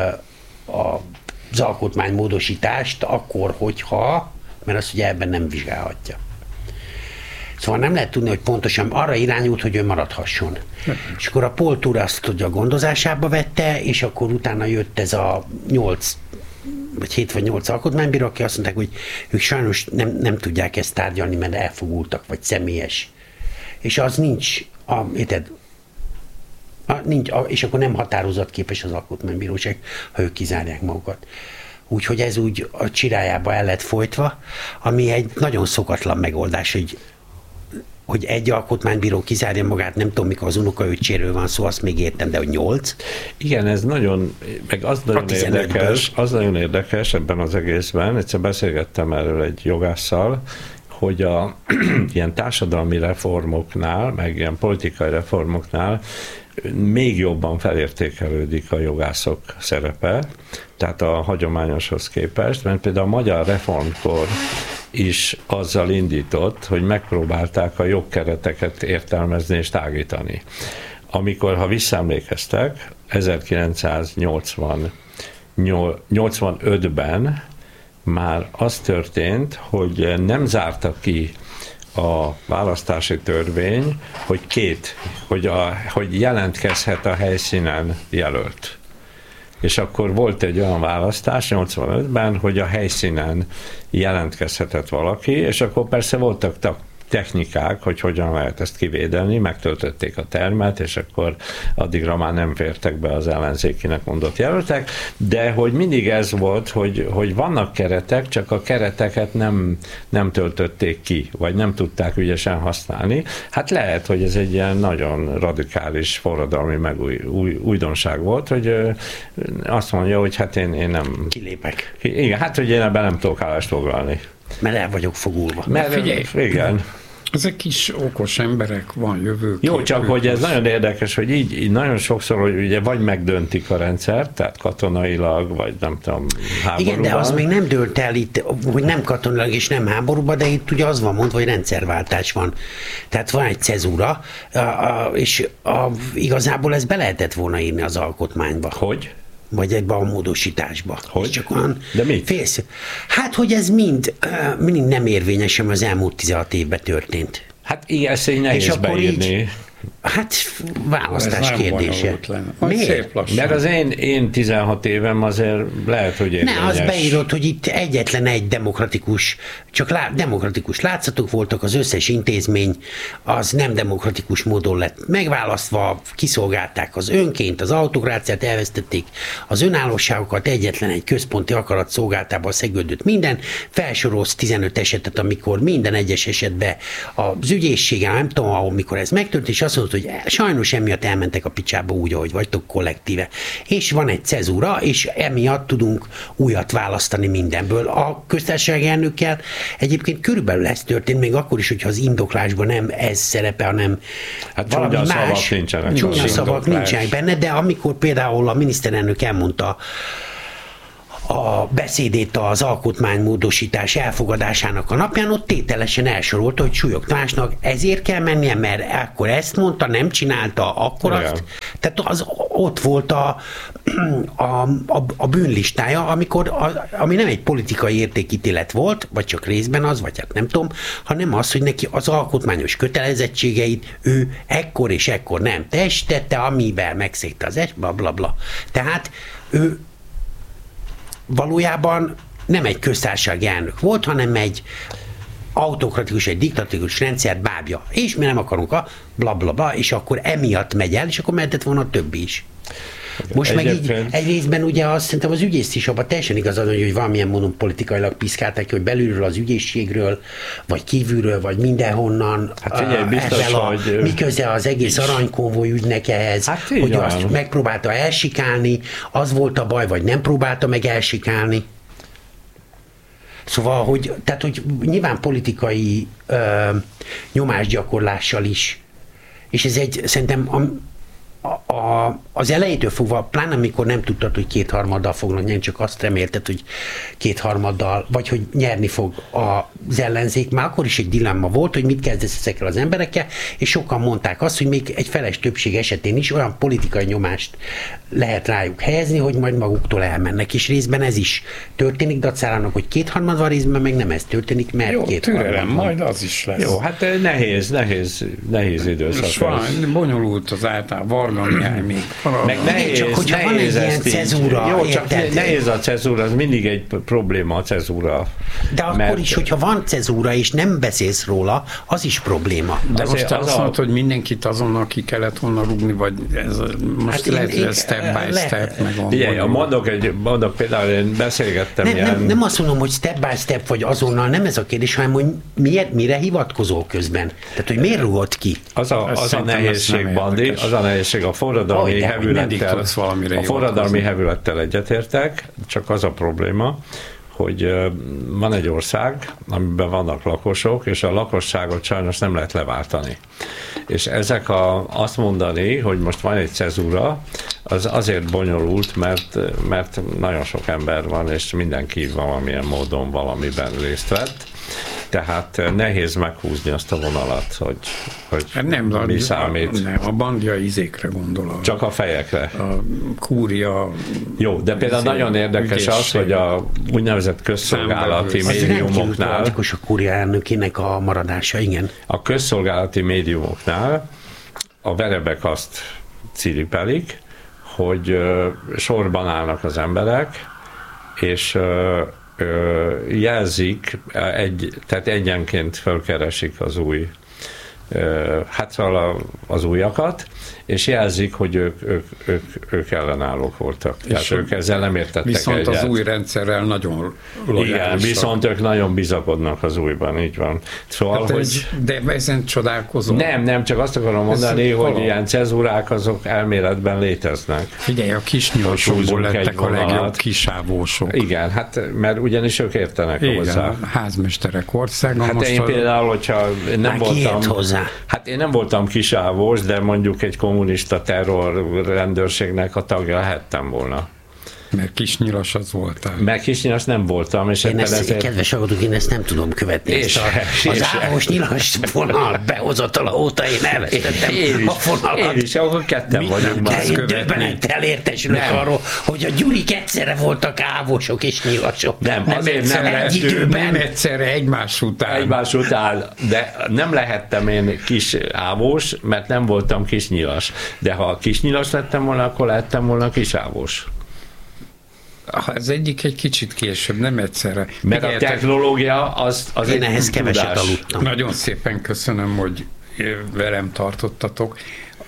az alkotmánymódosítást akkor, hogyha, mert azt ugye ebben nem vizsgálhatja. Szóval nem lehet tudni, hogy pontosan arra irányult, hogy ő maradhasson. És akkor a Polt úr azt tudja a gondozásába vette, és akkor utána jött ez a nyolc, vagy hét vagy nyolc alkotmánybíró, aki azt mondták, hogy ők sajnos nem, nem tudják ezt tárgyalni, mert elfogultak, vagy személyes. És az nincs, a, érted, a, nincs a, és akkor nem határozatképes az alkotmánybíróság, ha ők kizárják magukat. Úgyhogy ez úgy a csirájába el lett folytva, ami egy nagyon szokatlan megoldás, hogy, hogy egy alkotmánybíró kizárja magát, nem tudom, mikor az unokaöccséről van szó, azt még értem, de hogy nyolc. Igen, ez nagyon, meg az nagyon érdekes, az nagyon érdekes ebben az egészben, egyszer beszélgettem erről egy jogásszal, hogy a ilyen társadalmi reformoknál, meg ilyen politikai reformoknál még jobban felértékelődik a jogászok szerepe, tehát a hagyományoshoz képest, mert például a magyar reformkor is azzal indított, hogy megpróbálták a jogkereteket értelmezni és tágítani. Amikor, ha visszaemlékeztek, ezerkilencszáznyolcvanötben már az történt, hogy nem zárta ki a választási törvény, hogy két, hogy, a, hogy jelentkezhet a helyszínen jelölt. És akkor volt egy olyan választás nyolcvanötben, hogy a helyszínen jelentkezhetett valaki, és akkor persze voltak technikák, hogy hogyan lehet ezt kivédeni, megtöltötték a termet, és akkor addigra már nem fértek be az ellenzékinek mondott jelöltek, de hogy mindig ez volt, hogy, hogy vannak keretek, csak a kereteket nem, nem töltötték ki, vagy nem tudták ügyesen használni. Hát lehet, hogy ez egy ilyen nagyon radikális forradalmi meg új, új, újdonság volt, hogy azt mondja, hogy hát én, én nem... Kilépek. Igen, hát hogy én ebben nem tudok állást foglalni. Mert el vagyok fogulva. Mert figyelj, igen. Ezek kis okos emberek, van jövők. Jó, csak hogy ez nagyon érdekes, hogy így, így nagyon sokszor, hogy ugye vagy megdöntik a rendszert, tehát katonailag, vagy nem tudom, háborúban. Igen, de az még nem dőlt el itt, hogy nem katonailag és nem háborúban, de itt ugye az van mondva, hogy rendszerváltás van. Tehát van egy cezúra, és igazából ezt be lehetett volna írni az alkotmányba. Hogy? Vagy egybe a módosításba. Hogy? Csak olyan de mit? Félsz. Hát, hogy ez mind, mind nem érvényes, ami az elmúlt tizenhat évben történt. Hát igen, ezt így nehéz beírni. Így, Hát választás kérdése. Miért? Mert az én, én tizenhat évem azért lehet, hogy érvényes. Ne, az beírott, hogy itt egyetlen egy demokratikus, csak lá, demokratikus látszatok voltak, az összes intézmény az nem demokratikus módon lett megválasztva, kiszolgálták az önként, az autokráciát, elvesztették az önállóságokat, egyetlen egy központi akarat szolgáltába szegődött minden, felsorolsz tizenöt esetet, amikor minden egyes esetben az ügyészségen, nem tudom, ahol mikor ez megtört, és azt mondod, hogy sajnos emiatt elmentek a picsába úgy, ahogy vagytok kollektíve. És van egy cezúra, és emiatt tudunk újat választani mindenből. A köztársasági elnökkel egyébként körülbelül ez történt, még akkor is, hogyha az indoklásban nem ez szerepe, hanem hát valami más. Szavak nincsenek. Csúnya szavak nincsenek benne, de amikor például a miniszterelnök elmondta a beszédét az alkotmánymódosítás elfogadásának a napján, ott tételesen elsorolta, hogy Súlyog Tamásnak ezért kell mennie, mert akkor ezt mondta, nem csinálta, akkor igen. Azt. Tehát az, ott volt a, a, a, a bűnlistája, amikor, a, ami nem egy politikai értékítélet volt, vagy csak részben az, vagy hát nem tudom, hanem az, hogy neki az alkotmányos kötelezettségeit ő ekkor és ekkor nem teljesítette, amivel megszegte az es, bla bla bla. Tehát ő valójában nem egy köztársasági elnök volt, hanem egy autokratikus, egy diktatórikus rendszer bábja. És mi nem akarunk a bla bla bla, és akkor emiatt megy el, és akkor mehetett volna a többi is. Most meg így egy részben ugye azt szerintem az ügyészt is abban teljesen igazad, hogy valamilyen módon politikailag piszkálták, hogy belülről az ügyészségről, vagy kívülről, vagy mindenhonnan. Hát figyelj, biztos, a, hogy... Mi köze az egész aranykonvoj ügynek ehhez, hát hogy van. Azt megpróbálta elsikálni, az volt a baj, vagy nem próbálta meg elsikálni. Szóval, hogy, tehát, hogy nyilván politikai ö, nyomásgyakorlással is. És ez egy, szerintem a, A, a, az elejétől fogva, pláne amikor nem tudtad, hogy kétharmaddal fognak nyerni, csak azt remélted, hogy kétharmaddal, vagy hogy nyerni fog az ellenzék, már akkor is egy dilemma volt, hogy mit kezdesz ezekkel az emberekkel, és sokan mondták azt, hogy még egy feles többség esetén is olyan politikai nyomást lehet rájuk helyezni, hogy majd maguktól elmennek, és részben ez is történik, dacárának, hogy kétharmad van, részben meg nem ez történik, mert jó, kétharmad türelem, van. majd az is lesz. Jó, hát nehéz, nehéz, nehéz időszak. Bonyolult az általában. Még. Meg nehéz, csak hogyha van egy ilyen cezúra, jó, csak érted? nehéz a cezúra, az mindig egy probléma a cezúra. De akkor mert... is, hogyha van cezúra, és nem beszélsz róla, az is probléma. De most te azt mondod, a... hogy mindenkit azonnal ki kellett volna rúgni, vagy ez most hát lehet, hogy step by le... step, meg a... Figyelj, mondok, egy, mondok például, én beszélgettem nem, ilyen... Nem, nem azt mondom, hogy step by step, vagy azonnal, nem ez a kérdés, hanem hogy miért, mire hivatkozol közben. Tehát, hogy miért rúgott ki? Az a, az a nehézség, Bandi, az a nehézség a forradalmi oh, hevülettel, a forradalmi hevülettel egyetértek, csak az a probléma, hogy van egy ország, amiben vannak lakosok, és a lakosságot sajnos nem lehet leváltani. És ezek a, azt mondani, hogy most van egy cezúra, az azért bonyolult, mert, mert nagyon sok ember van, és mindenki valamilyen módon valamiben részt vett. Tehát nehéz meghúzni azt a vonalat, hogy, hogy hát nem, mi a, számít. Nem, a bandia izékre gondol. A, Csak a fejekre. A kúria... Jó, de például nagyon érdekes az, hogy a úgynevezett közszolgálati médiumoknál... Az a kúria elnökének a maradása, igen. A közszolgálati médiumoknál a verebek azt ciripelik, hogy uh, sorban állnak az emberek, és uh, jelzik, egy, tehát egyenként felkeresik az új, hát szóval az újakat, és jelzik, hogy ők, ők, ők, ők ellenállók voltak. És tehát ők ezzel nem értettek viszont egyet. Az új rendszerrel nagyon lojálisak. Igen, viszont ők nagyon bizakodnak az újban, így van. Szóval, hát hogy... ez, de ezen csodálkozom. Nem, nem, csak azt akarom mondani, ez hogy valami. Ilyen cezúrák azok elméletben léteznek. Figyelj, a kisnyolcokból lettek a legjobb kisávósok. Igen, hát mert ugyanis ők értenek igen, hozzá. házmesterek országa. Hát most én a... például, hogyha nem Már voltam... hozzá? Hát én nem voltam kisávós, de mondjuk egy kommunista terror rendőrségnek a tagja lehettem volna. Mert Kisnyilas az voltál. Mert Kisnyilas nem voltam. És én ezt, ezért... kedves hallgatók, én ezt nem tudom követni. És, a, az Ávós Nyilas vonal behozatala óta én elvesztettem a fonalat. Én is, ahol ketten Mi, vagyunk már. Én döbbenettel értesülök arról, hogy a Gyurik egyszerre voltak Ávosok és Nyilasok. Nem, nem azért nem egy lehetünk, időben. Nem egyszerre, egymás után. Egymás után, de nem lehettem én kis Ávós, mert nem voltam kis Nyilas. De ha kis Nyilas lettem volna, akkor lettem volna kis Ávós. Az egyik egy kicsit később, nem egyszerre. Mert a technológia az, az én egy ehhez keveset tudás. aludtam. Nagyon szépen köszönöm, hogy velem tartottatok.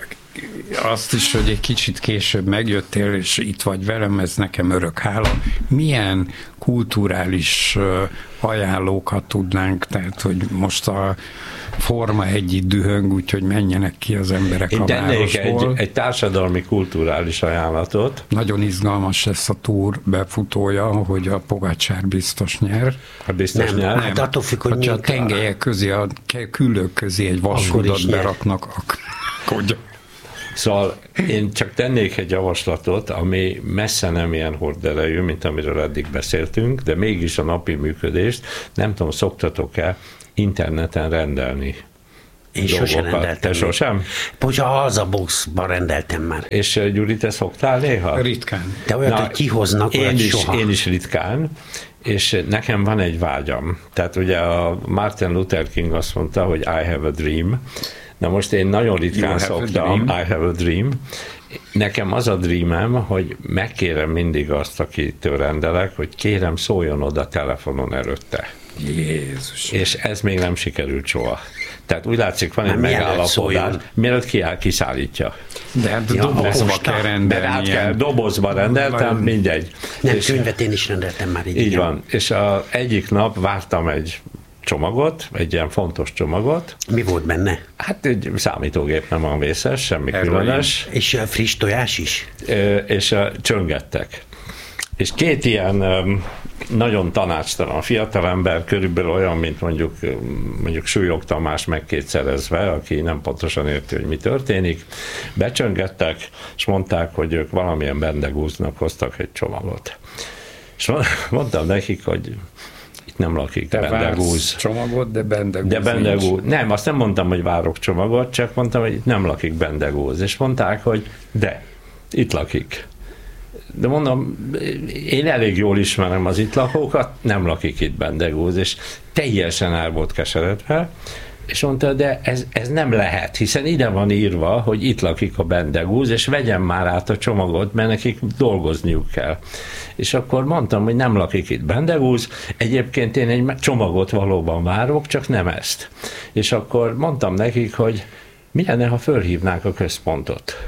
Azt is, hogy egy kicsit később megjöttél, és itt vagy velem, ez nekem örök hála. Milyen kulturális ajánlókat tudnánk, tehát, hogy most a Forma egy itt dühöng, úgyhogy menjenek ki az emberek Én a tennék városból. egy, egy társadalmi kulturális ajánlatot. Nagyon izgalmas lesz a túr befutója, hogy a Pogacsár biztos nyer. Ha biztos Nem, nyer. hát attól függ, hogy Ha a mink- tengelyek közé, a küllők közé egy vasudat is nyer. beraknak, akkor Szóval én csak tennék egy javaslatot, ami messze nem ilyen horderejű, mint amiről eddig beszéltünk, de mégis a napi működést, nem tudom, szoktatok-e interneten rendelni? Én sosem rendeltem. Te sosem? Bocs, a Alzaboxban rendeltem már. És Gyuri, te szoktál néha? ritkán. De olyat, hogy kihoznak, én olyat is, soha. én is ritkán, és nekem van egy vágyam. Tehát ugye a Martin Luther King azt mondta, hogy I have a dream. Na most én nagyon ritkán szoktam, I have a dream. Nekem az a dreamem, hogy megkérem mindig azt, akitől rendelek, hogy kérem szóljon oda telefonon előtte. Jézus. És ez még nem sikerült soha. Tehát úgy látszik, van egy Már mielőtt megállapodás, szóljon. mielőtt kiáll, kiszállítja. De hát Ja, dobozba posta. kell De rendelni. át kell, ilyen. dobozba rendeltem, mindegy. Nem, És könyvet én is rendeltem már így. így igen. van. És a egyik nap vártam egy csomagot, egy ilyen fontos csomagot. Mi volt benne? Hát egy számítógép, nem van vészes, semmi Heroin. különös. És a friss tojás is? Ö, És ö, csöngettek. És két ilyen ö, nagyon tanácstalan fiatalember, körülbelül olyan, mint mondjuk, ö, mondjuk Súlyog Tamás megkétszerezve, aki nem pontosan érti, hogy mi történik, becsöngettek, és mondták, hogy ők valamilyen bendegúznak hoztak egy csomagot. És mondtam nekik, hogy itt nem lakik Te bendegúz. vársz csomagot, de bendegúz De bendegúz. nincs. Nem, azt nem mondtam, hogy várok csomagot, csak mondtam, hogy itt nem lakik bendegúz. És mondták, hogy de, itt lakik. De mondom, én elég jól ismerem az itt lakókat, nem lakik itt bendegúz, és teljesen el volt keseredve, és mondta, de ez, ez nem lehet, hiszen ide van írva, hogy itt lakik a bendegúz, és vegyem már át a csomagot, mert nekik dolgozniuk kell. És akkor mondtam, hogy nem lakik itt bendegúz, egyébként én egy csomagot valóban várok, csak nem ezt. És akkor mondtam nekik, hogy mi lenne, ha fölhívnák a központot.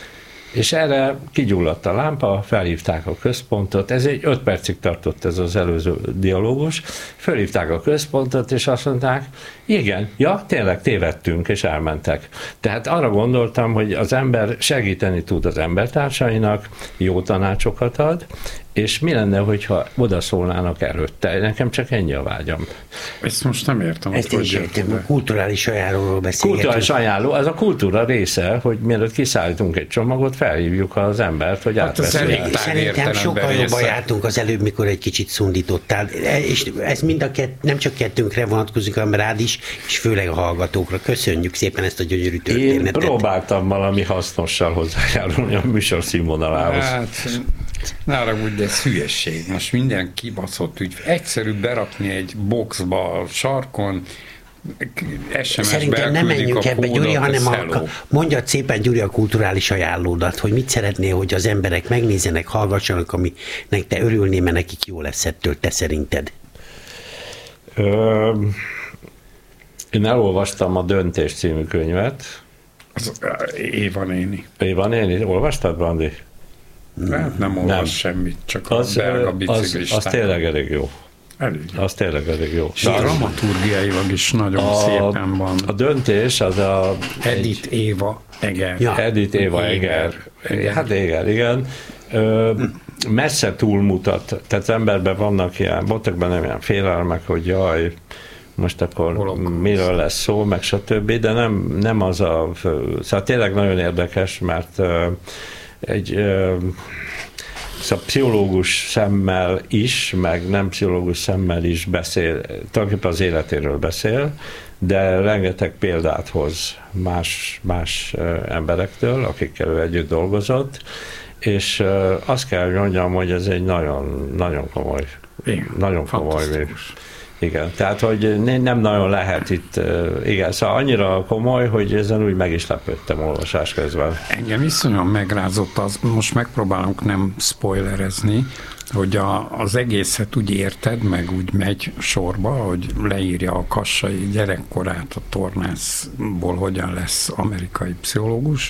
És erre kigyulladt a lámpa, felhívták a központot, ez egy öt percig tartott ez az előző dialógus, felhívták a központot, és azt mondták, igen, ja, tényleg tévedtünk, és elmentek. Tehát arra gondoltam, hogy az ember segíteni tud az embertársainak, jó tanácsokat ad, és mi lenne, hogyha odaszólnának előtte? Nekem csak ennyi a vágyam. Ezt most nem értem. Ezt én is értem, a kulturális ajánlóról beszélgetünk. Kulturális ajánló, az a kultúra része, hogy mielőtt kiszállítunk egy csomagot, felhívjuk az embert, hogy Hát az átveszi. elég Szerintem sokkal része. jobban jártunk az előbb, mikor egy kicsit szundítottál. És ez mind a kett, nem csak kettőnkre vonatkozik, hanem rád is, és főleg a hallgatókra. Köszönjük szépen ezt a gyönyörű Én történetet. próbáltam valami hasznossal hozzájárulni a műsor színvonalához. Hát, ne haragudj, de ez hülyeség. Most minden kibaszott ügy. Egyszerű berakni egy boxba a sarkon, es em es-be Szerintem nem elküldik menjünk a ebbe, kódot, Gyuri, hanem ez a, hello. mondjad szépen, Gyuri, a kulturális ajánlódat, hogy mit szeretnél, hogy az emberek megnézzenek, hallgassanak, aminek te örülnél, mert nekik jó lesz ettől, te szerinted. Ö, én elolvastam a Döntés című könyvet. Az, Éva néni. Éva néni, olvastad, Bandi? Hát nem olvas Nem. semmit, csak Az, a belga az, biciklistán. az tényleg elég jó. Elég. Az tényleg elég jó. És dramaturgiailag is nagyon a, szépen van. a Döntés az a... Edith Éva Eger. Ja. Edith Éva Eger. Eger. Hát igen, igen. Ö, messze túlmutat. Tehát az emberben vannak ilyen, voltak benne ilyen félelmek, hogy jaj, most akkor Holok. miről lesz szó, meg stb., de nem, nem az a... Szóval tényleg nagyon érdekes, mert ö, egy... Ö, szóval pszichológus szemmel is, meg nem pszichológus szemmel is beszél, tulajdonképpen az életéről beszél, de rengeteg példát hoz más, más emberektől, akikkel ő együtt dolgozott, és azt kell mondjam, hogy ez egy nagyon, nagyon komoly, igen, nagyon komoly. Igen, tehát, hogy nem nagyon lehet itt, igen, szóval annyira komoly, hogy ezen úgy meg is lepődtem olvasás közben. Engem iszonyan megrázott az, most megpróbálunk nem spoilerezni, hogy a, az egészet úgy érted, meg úgy megy sorba, hogy leírja a Kassai gyerekkorát, a tornászból hogyan lesz amerikai pszichológus,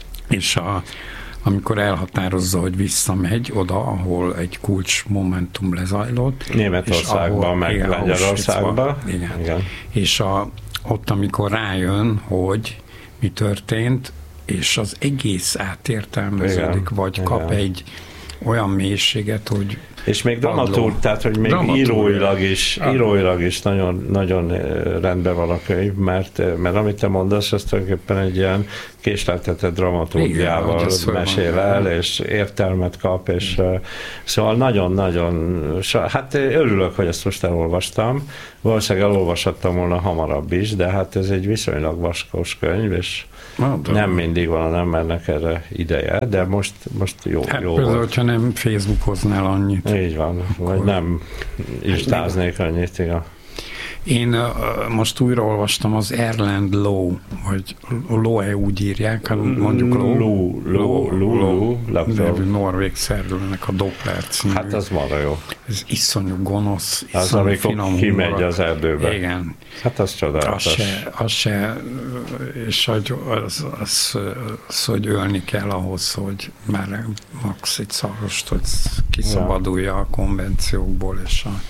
és a amikor elhatározza, hogy visszamegy oda, ahol egy kulcs momentum lezajlott. Németországban, meg Magyarországban. Igen. igen. És a, ott, amikor rájön, hogy mi történt, és az egész átértelmeződik, igen. vagy igen. kap egy olyan mélységet, hogy és még dramaturg, tehát hogy még íróilag is, íróilag is nagyon, nagyon rendben van a könyv, mert, mert amit te mondasz, az tulajdonképpen egy ilyen késleltetett dramaturgiával mesél el, és értelmet kap, és uh, szóval nagyon-nagyon, hát örülök, hogy ezt most elolvastam, valószínűleg elolvashattam volna hamarabb is, de hát ez egy viszonylag vaskos könyv, és hát, nem mindig van az embernek erre ideje, de most, most jó, hát, jó például, volt. hogyha nem Facebookoznál annyit. Így van, vagy nem istáznék annyit, igen. Én uh, most újra olvastam az Erland Lowe, vagy Lowe úgy írják, mondjuk Lowe. Lowe, Lowe, Lowe, nevű norvég szerzőnek a Doppler című. Hát az marha jó. Ez iszonyú gonosz, iszonyú az, amikor finom kimegy humor. Az erdőbe. Igen. Hát az csodálatos. Az se, az se és hogy, az, az, az, hogy ölni kell ahhoz, hogy már max egy szarost, hogy kiszabadulja a konvenciókból, és a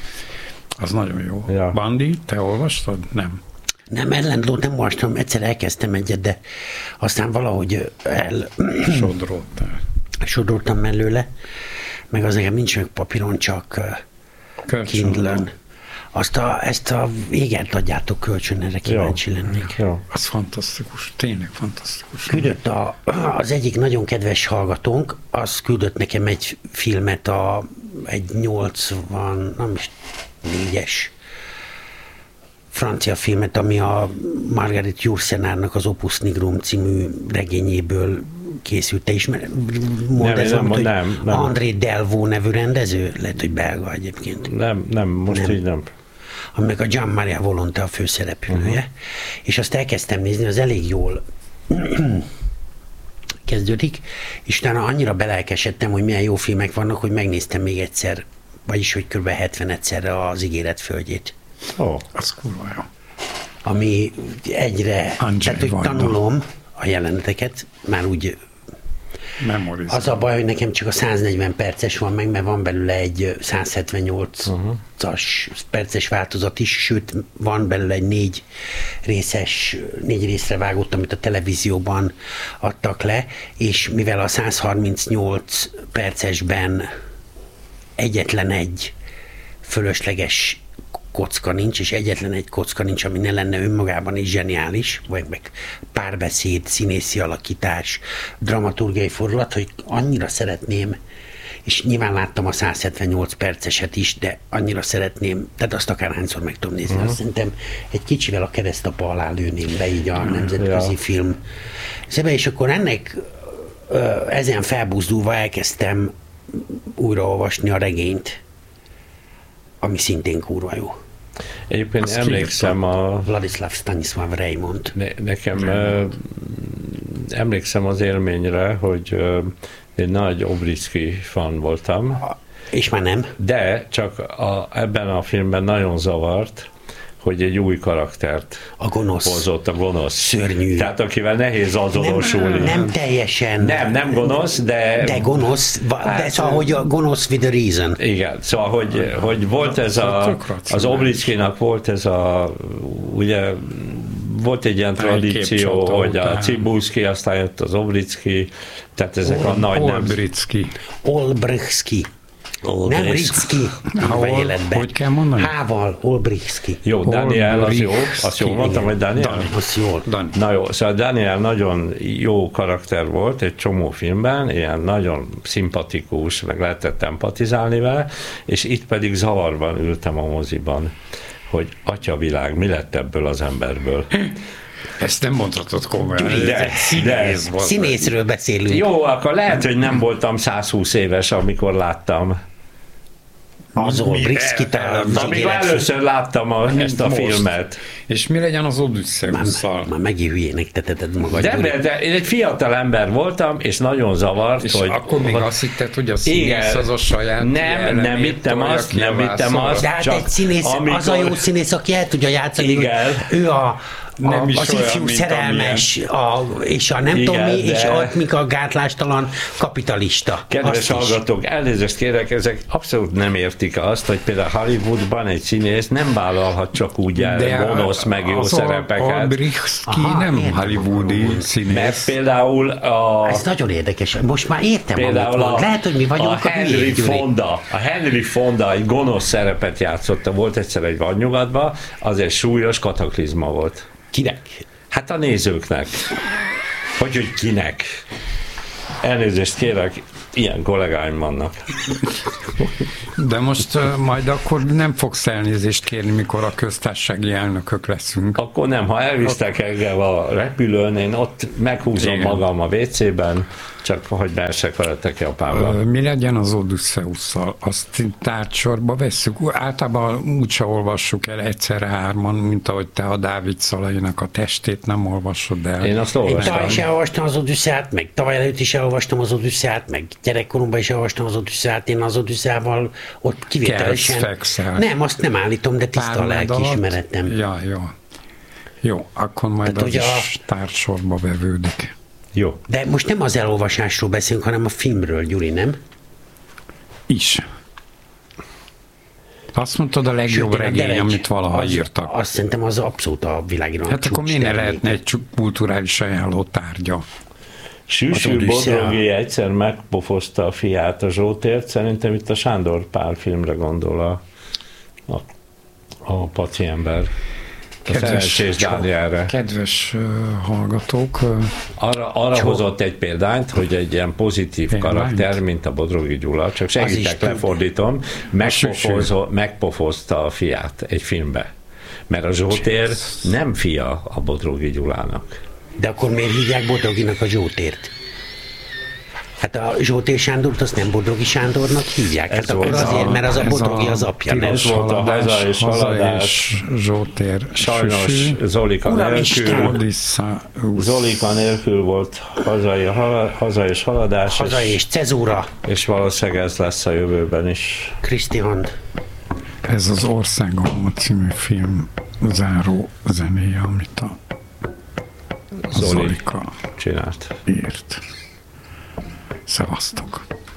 az nagyon jó. Ja. Bandi, te olvastad? Nem. Nem, Erland nem olvastam, egyszer elkezdtem egyet, de aztán valahogy el... Sodródtál. Sodródtam mellőle, meg az nekem nincs meg papíron, csak Kindle-n. Azt a, ezt a égert adjátok kölcsön, erre kíváncsi lennék. Jó. Az fantasztikus, tényleg fantasztikus. Küldött a, az egyik nagyon kedves hallgatónk, az küldött nekem egy filmet, a, egy nyolcvan, nem is négyes francia filmet, ami a Marguerite Yourcenárnak az Opus Nigrum című regényéből készült. Te ismered? Nem, ez nem, mondta, nem, nem. André Delvaux nevű rendező? Lehet, hogy belga egyébként. Nem, nem, most nem. így nem. Aminek a Gian Maria Volonté a főszereplője. Uh-huh. És azt elkezdtem nézni, az elég jól kezdődik, és utána annyira belelkesedtem, hogy milyen jó filmek vannak, hogy megnéztem még egyszer, vagyis, hogy kb. hetven egyszerre az Ígéret földjét. Ó, oh, az kurva jó. Ami egyre, Andrzej tehát, hogy Wajda. tanulom a jeleneteket, már úgy Memorizál. Az a baj, hogy nekem csak a száznegyven perces van meg, mert van belőle egy száz hetvennyolcas uh-huh. perces változat is, sőt, van belőle egy négy részes, négy részre vágott, amit a televízióban adtak le, és mivel a száz harmincnyolc percesben egyetlen egy fölösleges kocka nincs, és egyetlen egy kocka nincs, ami ne lenne önmagában is zseniális, vagy meg párbeszéd, színészi alakítás, dramaturgiai fordulat, hogy annyira szeretném, és nyilván láttam a száz hetvennyolc perceset is, de annyira szeretném, tehát azt akárhányszor meg tudom nézni. Uh-huh. Azt szerintem egy kicsivel a keresztapa alá lőném be így a nemzetközi ja. film. Szóval, és akkor ennek ezen felbuzdulva elkezdtem újraolvasni a regényt, ami szintén kurva jó. Egyébként azt emlékszem a... Vladislav Stanislav Reimond. Ne, nekem uh, emlékszem az élményre, hogy uh, egy nagy Obricki fan voltam. A, és már nem. De csak a, ebben a filmben nagyon zavart, hogy egy új karaktert a gonosz. hozott, a gonosz. Szörnyű. Tehát akivel nehéz azonosulni. Nem, nem teljesen. Nem, nem gonosz, de... De gonosz, de szóval, hogy a gonosz with a reason. Igen, szóval, hogy, hogy volt ez a... Az Obrickinak volt ez a... Ugye volt egy ilyen tradíció, hogy a Cibulszky, aztán jött az Obricki, tehát ezek a nagy... Olbricki. Olbricki. Nem Ricski. Hogy kell mondani? Hával, Olbrichski. Jó, Daniel az jó. Azt jól mondtam, hogy Daniel? Dani. Az jól. Dani. Na jó, szóval Daniel nagyon jó karakter volt egy csomó filmben, ilyen nagyon szimpatikus, meg lehetett empatizálni vele, és itt pedig zavarban ültem a moziban, hogy atyavilág, mi lett ebből az emberből. Ezt nem mondhatod komolyan. De, Színész de, volt. Színészről beszélünk. Jó, akkor lehet, hogy nem voltam százhúsz éves, amikor láttam. Az Olbrichski Amikor először láttam a, ezt a Most. filmet. És mi legyen az Már, Odüsszeusszal? már megint hülyének teteted magad. De, de, de én egy fiatal ember voltam, és nagyon zavart, És hogy... akkor még hogy, azt hitted, hogy a színész igen, az a saját... nem, nem hittem azt, nem hittem azt. De hát csak egy színész, amikor- az a jó színész, aki el tudja játszani, Igen. hogy ő a, a, Nem is az olyan, ifjú mint szerelmes, a, és a nem Igen, tudom mi, de- és a, mik a gátlástalan kapitalista. Kedves Azt is. hallgatók, elnézést kérek, ezek abszolút nem értik azt, hogy például Hollywoodban egy színész nem vállalhat csak úgy el gonosz, meg jó az szerepeket. Olbrichski Aha, nem értem, hollywoodi Mert színész. például a... Ez nagyon érdekes. Most már értem, amit Például mond. a, Lehet, hogy mi vagyunk a a, Henry hülyék, Gyuri. Fonda, a Henry Fonda egy gonosz szerepet játszotta, volt egyszer egy vadnyugatban, az egy súlyos kataklizma volt. Kinek? Hát a nézőknek. Hogy, hogy kinek? Elnézést kérek, ilyen kollégáim vannak. De most uh, majd akkor nem fogsz elnézést kérni, mikor a köztársasági elnökök leszünk. Akkor nem, ha elvisztek engem a repülőn, én ott meghúzom Igen. magam a vécében, csak hogy beesek veletek Japánba. Ö, Mi legyen az Odüsszeusszal? Azt tárgysorba vesszük. Általában úgyse olvassuk el egyszerre hárman, mint ahogy te a Dávid Szalainak a testét nem olvasod el. Én azt Én olvastam. tavaly is elolvastam az Odüsszát, meg tavaly előtt is elolvastam az Odüsszát, meg gyerekkoromban is elolvastam az Odüsszát. Én az Odüsszával ott kivételesen... Kelsz, fekszel. Nem, azt nem állítom, de tiszta a Párnád alatt? lelkiismeretem. Ja, jó. Jó, akkor majd Tehát az ugye is tárgysorba vevődik. Jó. De most nem az elolvasásról beszélünk, hanem a filmről, Gyuri, nem? Is. Azt mondtad, a legjobb Sőt, én a regény, Derek, amit valaha az, írtak. Azt szerintem az abszolút a világiron. Hát akkor miért ne lehetne egy csuk- kulturális ajánló tárgya? Sűsű Az Odüsszea. Bodrogi egyszer megpofozta a fiát, a Zsótért, szerintem itt a Sándor Pál filmre gondol a, a, a paciember. A szerencsés Dánielre. kedves uh, hallgatók, uh, Arra, arra hozott egy példányt, hogy egy ilyen pozitív Példányt? karakter, mint a Bodrogi Gyula, csak is segítek, tud. lefordítom, megpofozo, megpofozta a fiát egy filmbe. Mert a Zsótér nem fia a Bodrogi Gyulának. De akkor miért hívják Bodroginak a Zsótért? Hát a Zsótér Sándort azt nem Bodrogi Sándornak hívják. Hát Ez akkor volt azért, a- mert az a ez Bodrogi a az apja, nem? tilos volt a haza és haladás. és Zsótér. Sajnos Süsű, Zolika Uramisten! nélkül, Odissza, Zolika nélkül volt hazai, hala, haza és haladás, Haza és, és Cezúra, és valószínűleg ez lesz a jövőben is. Krisztihand. Ez az Országom című film záró zenéje, amit a Zoli Zolika csinált. írt. Szevasztok!